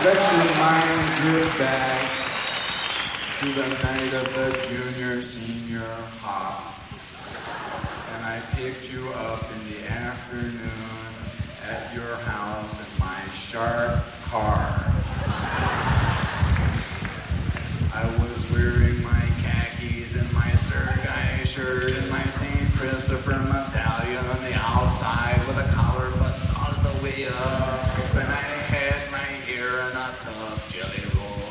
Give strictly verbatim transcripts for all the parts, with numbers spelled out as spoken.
Let your mind drift back to the night of the junior senior hop. And I picked you up in the afternoon at your house in my sharp car. I was wearing my khakis and my Sergei shirt and my Saint Christopher medallion on the outside with a collar button all the way up. And I had my hair in a tough jelly roll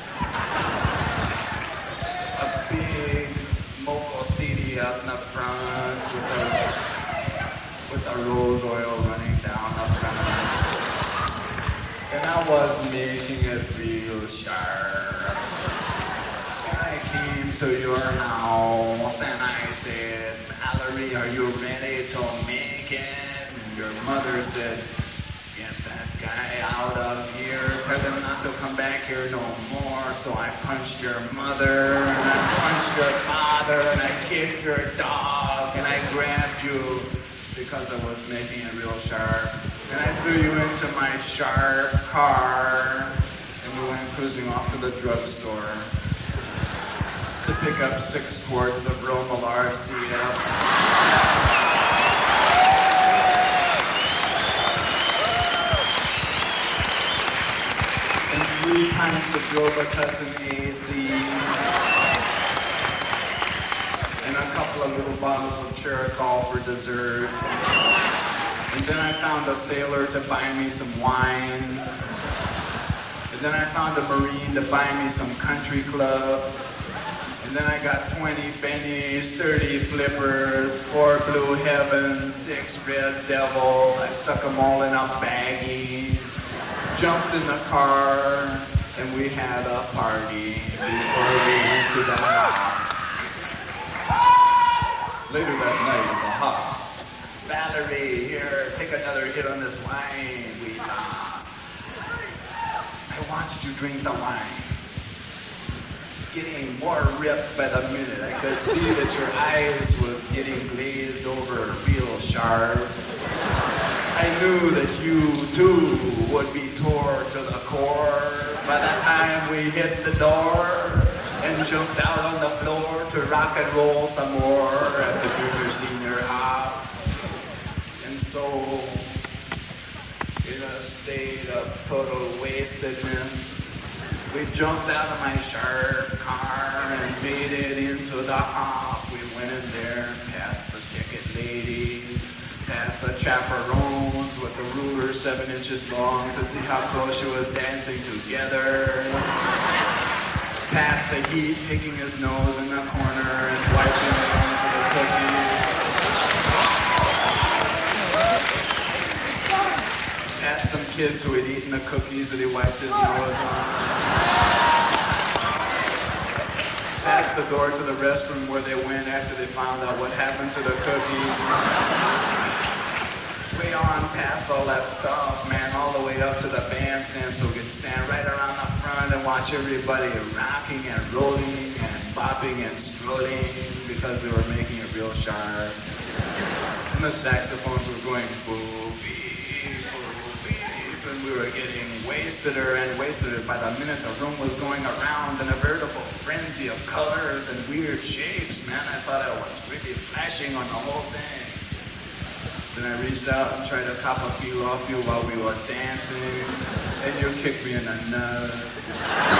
hair. A big Moco C D up in the front with a, with a rose oil running down the front. And I was making it real sharp. I came to your house and I said, Mallory, are you ready to make it? And your mother said, get that guy out of here. Tell him not to come back here no more. So I punched your mother and I punched your father and I kicked your dog and I grabbed you because I was making it real sharp. And I threw you into my sharp car and we went cruising off to the drugstore to pick up six quarts of Romilard C F. And three pints of Robitussin A C. And a couple of little bottles of Cherokol for dessert. And then I found a sailor to buy me some wine. And then I found a Marine to buy me some country club. And then I got twenty pennies, thirty flippers, four blue heavens, six red devils. I stuck them all in a baggie, jumped in the car, and we had a party before we went to the house. Later that night in the house, Valerie, here, take another hit on this wine, we thought. I watched you drink the wine. Getting more ripped by the minute. I could see that your eyes was getting glazed over real sharp. I knew that you, too, would be tore to the core by the time we hit the door and jumped out on the floor to rock and roll some more at the junior senior hop. And so, in a state of total wastedness, we jumped out of my sharp car and made it into the hop. We went in there, past the ticket lady, past the chaperones with the ruler seven inches long to see how close she was dancing together, past the heat picking his nose in the corner and wiping it onto the cookies, past some kids who had eaten the cookies that he wiped his nose on. Past the door to the restroom where they went after they found out what happened to the cookies. Way on past all that stuff, man, all the way up to the bandstand so we could stand right around the front and watch everybody rocking and rolling and bopping and strolling because we were making it real sharp. And the saxophones were going boop, beep, boop, beep, and we were getting wasteder and wasteder. By the minute the room was going around in a veritable frenzy of colors and weird shapes, man. I thought I was really flashing on the whole thing. Then I reached out and tried to cop a few off you while we were dancing, and you kicked me in the nuts.